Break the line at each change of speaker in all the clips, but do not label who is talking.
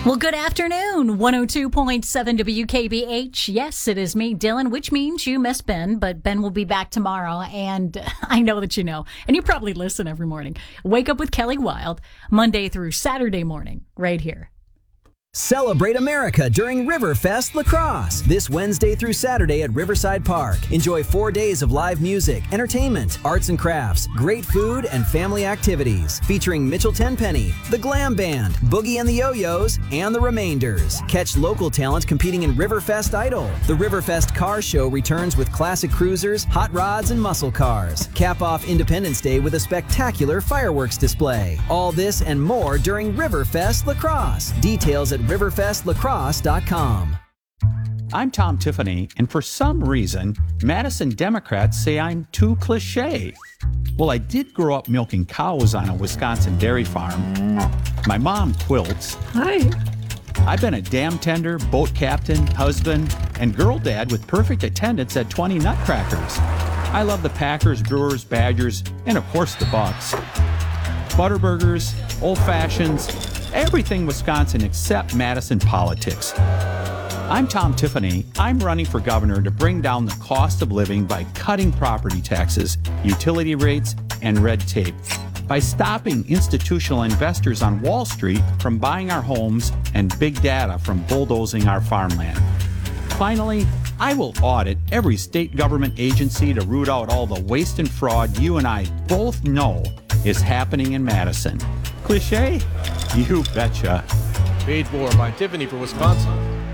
Well, good afternoon. 102.7 WKBH. Yes, it is me, Dylan, which means you miss Ben, but Ben will be back tomorrow. And I know that you know, and you probably listen every morning. Wake Up with Kelly Wild, Monday through Saturday morning, right here.
Celebrate America during Riverfest Lacrosse this Wednesday through Saturday at Riverside Park. Enjoy 4 days of live music, entertainment, arts and crafts, great food, and family activities featuring Mitchell Tenpenny, the Glam Band, Boogie and the Yo-Yos, and the Remainders. Catch local talent competing in Riverfest Idol. The Riverfest Car Show returns with classic cruisers, hot rods, and muscle cars. Cap off Independence Day with a spectacular fireworks display. All this and more during Riverfest Lacrosse. Details at riverfestlacrosse.com.
I'm Tom Tiffany, and for some reason, Madison Democrats say I'm too cliche. Well, I did grow up milking cows on a Wisconsin dairy farm. My mom quilts.
Hi.
I've been a dam tender, boat captain, husband, and girl dad with perfect attendance at 20 Nutcrackers. I love the Packers, Brewers, Badgers, and of course the Bucks. Butterburgers, old fashions, everything Wisconsin except Madison politics. I'm Tom Tiffany. I'm running for governor to bring down the cost of living by cutting property taxes, utility rates, and red tape. By stopping institutional investors on Wall Street from buying our homes and big data from bulldozing our farmland. Finally, I will audit every state government agency to root out all the waste and fraud you and I both know is happening in Madison. Cliche? You betcha.
Paid for by Tiffany for Wisconsin.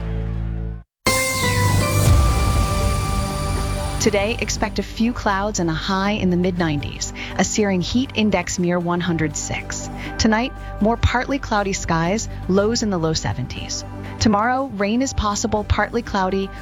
Today, expect a few clouds and a high in the mid-90s, a searing heat index near 106. Tonight, more partly cloudy skies, lows in the low 70s. Tomorrow, rain is possible, partly cloudy,